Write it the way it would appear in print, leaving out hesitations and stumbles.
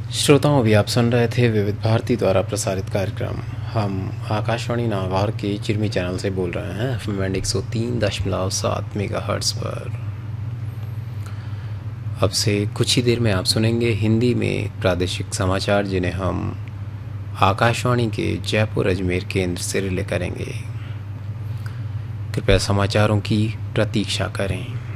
श्रोताओं, अभी आप सुन रहे थे विविध भारती द्वारा प्रसारित कार्यक्रम। हम आकाशवाणी नागौर के चिरमी चैनल से बोल रहे हैं एफएम बैंड 103.7 मेगाहर्ट्ज़ पर। अब से कुछ ही देर में आप सुनेंगे हिंदी में प्रादेशिक समाचार, जिन्हें हम आकाशवाणी के जयपुर अजमेर केंद्र से रिले करेंगे। कृपया समाचारों की प्रतीक्षा करें।